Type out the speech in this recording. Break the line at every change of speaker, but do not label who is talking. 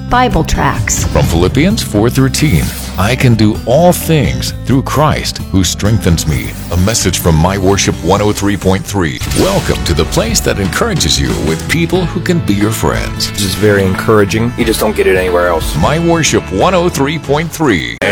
Bible tracts.
From Philippians 4:13, I can do all things through Christ who strengthens me. A message from My Worship 103.3. Welcome to the place that encourages you with people who can be your friends.
This is very encouraging. You just don't get it anywhere else.
My Worship 103.3.